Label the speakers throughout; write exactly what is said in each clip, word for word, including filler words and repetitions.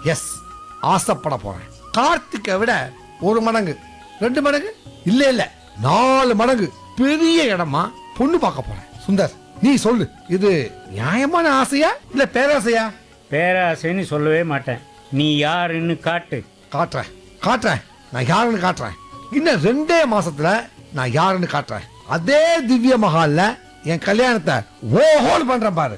Speaker 1: S, ஆசைப்பட போறேன். கார்த்திகை விட ஒரு மடங்கு, ரெண்டு மடங்கு, இல்ல இல்ல நாலு மடங்கு பெரிய இடமா பொண்ணு பார்க்க போறேன். சுந்தர், நீ சொல்லு, இது நியாயமான ஆசையா இல்ல பேராசையா?
Speaker 2: பேராசைன்னு சொல்லவே மாட்டேன். நீ யாருன்னு காட்டு.
Speaker 1: காட்டுறேன் காட்டுறேன் நான் யாருன்னு காட்டுறேன். இன்னும் ரெண்டே மாசத்துல நான் யாருன்னு காட்டுறேன். அதே திவ்ய மஹால்ல என் கல்யாணத்தை ஓஹோல் பண்றேன் பாரு.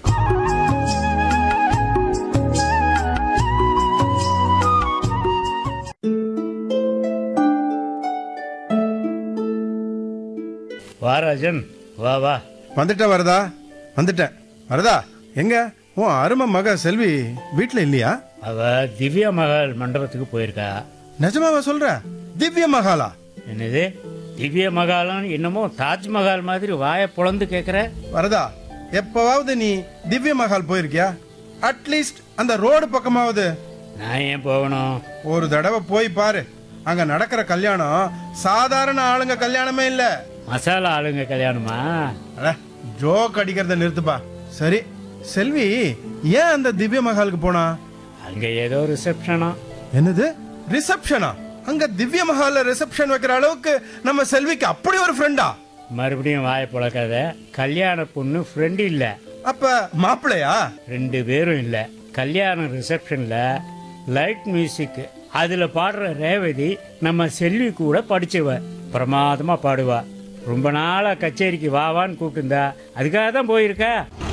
Speaker 2: வா ராஜன், வா வா.
Speaker 3: வந்துட்டேன் வரதா, வந்துட்டேன் வரதா. எங்க உன் அருமை மக செல்வி வீட்டுல இல்லையா?
Speaker 2: அவ திவ்யா மகால் மண்டபத்துக்கு போயிருக்கா.
Speaker 3: நிஜமாவா சொல்ற? திவ்ய மகாலா?
Speaker 2: என்னது திவ்ய மகாலும் என்னமோ தாஜ்மஹால் மாதிரி வாயை பொளந்து கேட்குற.
Speaker 3: வரதா, எப்பவாவது நீ திவ்ய மகால் போயிருக்கியா? அட்லீஸ்ட் அந்த ரோடு பக்கமாவது.
Speaker 2: நான் ஏன் போகணும்?
Speaker 3: ஒரு தடவை போய் பாரு. அங்க நடக்கிற கல்யாணம் சாதாரண ஆளுங்க கல்யாணமே இல்ல.
Speaker 2: மசாலா ஆளுங்க கல்யாணமா?
Speaker 3: அட, ஜோக் அடிக்கிறத நிறுத்துப்பா. சரி, செல்வி ஏன் அந்த திவ்ய மகாலுக்கு போனா?
Speaker 2: அங்க ஏதோ ரிசப்ஷனா.
Speaker 3: என்னது ரிசப்ஷனா? அங்க திவ்ய மஹால்ல ரிசப்ஷன் வைக்கிற அளவுக்கு நம்ம செல்விக்கு அப்படி ஒரு ஃப்ரெண்டா?
Speaker 2: மறுபடியும் வாயை பொழக்காத. கல்யாண பொண்ணு ஃப்ரெண்டு இல்ல.
Speaker 3: அப்ப மாப்பிள்ளையா?
Speaker 2: ரெண்டு பேரும் இல்ல. கல்யாண ரிசப்ஷன்ல லைட் மியூசிக், அதுல பாடுற ரேவதி நம்ம செல்வி கூட படிச்சவ. பிரமாதமா பாடுவா. ரொம்ப நாளா கச்சேரிக்கு வாவான்னு கூப்பிட்டுருந்தா. அதுக்காக தான் போயிருக்கா.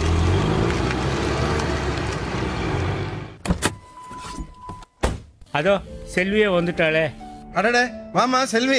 Speaker 2: அதோ செல்வியே வந்துட்டாளே.
Speaker 3: அடடே, வாமா செல்வி.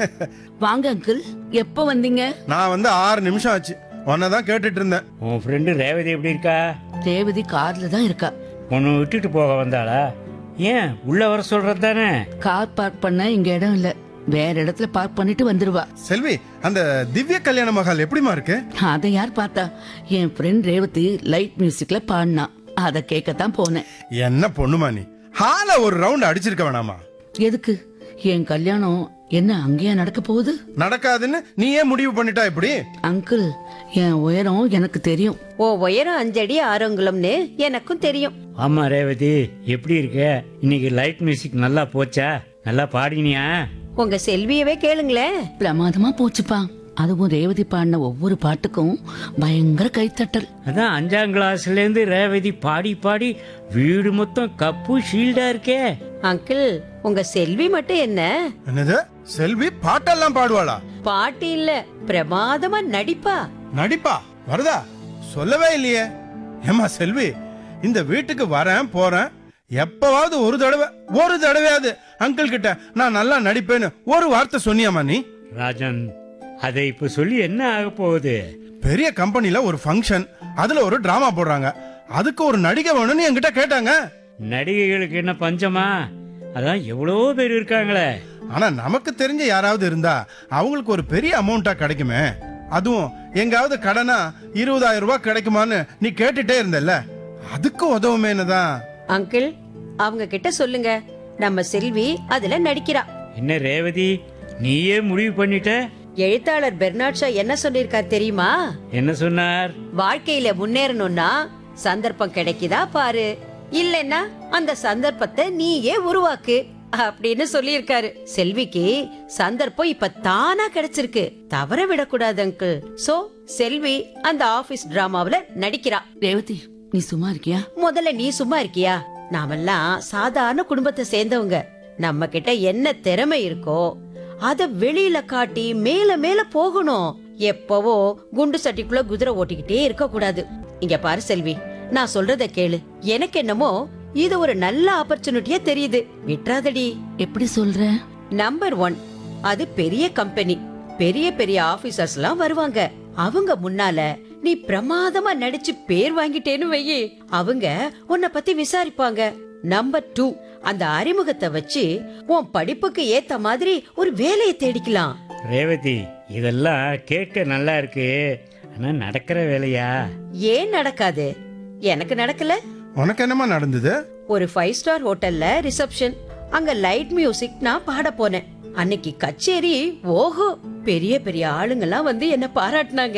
Speaker 4: வாங்க அங்கிள், எப்ப வந்தீங்க?
Speaker 3: நான் வந்து ஆறு நிமிஷம் ஆச்சு. உன்னதான் கேட்டுட்டு இருந்தேன்.
Speaker 2: உன் ஃப்ரெண்டு ரேவதி எப்படி இருக்கா?
Speaker 4: ரேவதி கார்ல தான் இருக்கா.
Speaker 2: உன்னை விட்டுட்டு போக வந்தாளா? ஏன் உள்ள வர சொல்றது தானே?
Speaker 4: கார் பார்க் பண்ண இங்க இடம் இல்ல, வேற இடத்துல பார்க் பண்ணிட்டு வந்துருவா.
Speaker 3: செல்வி, அந்த திவ்ய கல்யாண மகால் எப்படிமா இருக்கு?
Speaker 4: அதை யார் பார்த்தா? என் ஃப்ரெண்ட் ரேவதி லைட் மியூசிக்ல பாடினா, அதை கேட்கத்தான் போனேன்.
Speaker 3: என்ன பொண்ணுமா நீ? ஹால ஒரு ரவுண்ட் அடிச்சிருக்க வேணாமா?
Speaker 4: எதுக்கு? என் கல்யாணம் என்ன அங்கேயா நடக்க போகுது?
Speaker 3: நடக்காதுன்னு நீ ஏன் முடிவு பண்ணிட்டா இப்படி?
Speaker 4: அங்கிள், என் உயரம் எனக்கு தெரியும்.
Speaker 5: ஓ உயரம் அஞ்சடி ஆரோங்குளம்னு எனக்கும் தெரியும்.
Speaker 2: ஆமா ரேவதி, எப்படி இருக்க? இன்னைக்கு லைட் மியூசிக் நல்லா போச்சா? நல்லா பாடினியா?
Speaker 5: உங்க செல்வியவே கேளுங்களேன்.
Speaker 4: பிரமாதமா போச்சுப்பா. அதுவும் ரேவதி பாடின ஒவ்வொரு பாட்டுக்கும் பயங்கர கைத்தட்டல்.
Speaker 2: அதான் அஞ்சாம் கிளாஸ்ல இருந்து ரேவதி பாடி பாடி வீடு மொத்தம் கப்பு ஷீல்டா இருக்கே.
Speaker 5: அங்கிள், உங்க செல்வி மட்டும் என்ன
Speaker 3: என்னது? செல்வி பாட்டெல்லாம் பாடுவாளா?
Speaker 5: பாட்டு இல்ல, பிரமாதமா நடிப்பா.
Speaker 3: நடிப்பா? வரதா, சொல்லவே இல்லையே. ஏமா செல்வி, இந்த வீட்டுக்கு வரேன் போறேன், எப்பவாவது ஒரு தடவை ஒரு தடவையாவது அங்கிள் கிட்ட நான் நல்லா நடிப்பேன்னு ஒரு வார்த்தை சொன்னியாமா நீ?
Speaker 2: ராஜன், அதை இப்ப சொல்லி என்ன ஆக போகுது?
Speaker 3: பெரிய கம்பெனில ஒரு ஃபங்க்ஷன், அதுல ஒரு டிராமா போடுறாங்க, அதுக்கு ஒரு நடிகை வேணும்னு என்கிட்ட கேட்டாங்க.
Speaker 2: நடிகைகளுக்கு என்ன பஞ்சமா? அதான் எவ்வளவோ பேர் இருக்காங்களே.
Speaker 3: ஆனா நமக்கு தெரிஞ்ச யாராவது இருந்தா அவங்களுக்கு ஒரு பெரிய அமௌண்டா கிடைக்குமே. அதுவும் எங்காவது கடனா இருபதாயிரம் ரூபாய் கிடைக்குமான்னு நீ கேட்டுட்டே இருந்தல்ல, அதுக்கு உதவுமேனுதான்.
Speaker 5: அங்கிள், அவங்க கிட்ட சொல்லுங்க, நம்ம செல்வி அதுல நடிக்கிறா.
Speaker 2: என்ன ரேவதி, நீயே முடிவு பண்ணிட்ட?
Speaker 5: எழுத்தாளர் பெர்னாட் ஷா என்ன சொல்லிருக்கார் தெரியுமா?
Speaker 2: என்ன சொன்னார்?
Speaker 5: வாழ்க்கையில முன்னேறணும்னா சந்தர்ப்பம் கிடைக்குதா பாரு, இல்லன்னா அந்த சந்தர்ப்பத்தை நீயே உருவாக்கு அப்படின்னு சொல்லியிருக்காரு. செல்விக்கு சந்தர்ப்பம் இப்ப தானா கிடைச்சிருக்கு, தவற விடக்கூடாது அங்கிள். சோ செல்வி அந்த ஆபீஸ் டிராமாவுல நடிக்கிறா.
Speaker 4: ரேவதி, நீ சும்மா இருக்கியா?
Speaker 5: முதல்ல நீ சும்மா இருக்கியா? நாமெல்லாம் சாதாரண குடும்பத்தை சேர்ந்தவங்க. நம்ம கிட்ட என்ன திறமை இருக்கோ அத வெளியில காட்டி மேல மேல போகணும். எப்பவோ குண்டு சட்டிக்குள்ள குதிரை ஓட்டிக்கிட்டே இருக்க கூடாது. இங்க பாரு செல்வி, நான் சொல்றத கேளு. எனக்கு என்னமோ இது ஒரு நல்ல ஆப்பர்ச்சுனிட்டியா தெரியுது. விட்றாதடி.
Speaker 4: எப்படி சொல்ற?
Speaker 5: நம்பர் ஒன், அது பெரிய கம்பெனி, பெரிய பெரிய ஆபீசர்ஸ் எல்லாம் வருவாங்க. அவங்க முன்னால நீ பிரமாதமா நடிச்சு பேர் வாங்கிட்டேன்னு வையி, அவங்க உன்னை பத்தி விசாரிப்பாங்க. நம்பர் டூ, அந்த அறிமுகத்தை வச்சு உன் படிப்புக்கு ஏத்த மாதிரி ஒரு வேலையை தேடிக்கலாம்.
Speaker 2: ரேவதி, இதெல்லாம் கேட்க நல்லா இருக்கு, ஆனா நடக்கிற வேலையா?
Speaker 5: ஏன் நடக்காது? எனக்கு நடக்கல.
Speaker 3: உனக்கு என்னமா நடந்தது?
Speaker 5: ஒரு ஃபைவ் ஸ்டார் ஹோட்டல்ல ரிசப்ஷன், அங்க லைட் மியூசிக் நான் பாட போனேன். அன்னைக்கு கச்சேரி ஓஹோ, பெரிய பெரிய ஆளுங்கெல்லாம் வந்து என்ன பாராட்டினாங்க.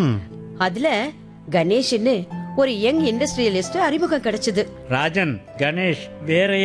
Speaker 5: அதுல கணேஷ்னு ஒரு யங் இண்டஸ்ட்ரியலிஸ்ட் அறிமுகம் கிடைச்சது.
Speaker 2: ராஜன், கணேஷ் வேற